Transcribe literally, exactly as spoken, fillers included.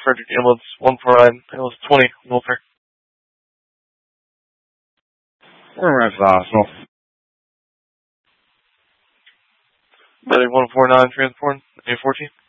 Frederick Ambulance one four nine, Ambulance twenty, Wilfer. We're around to the hospital. Medic one four nine, transport, A fourteen.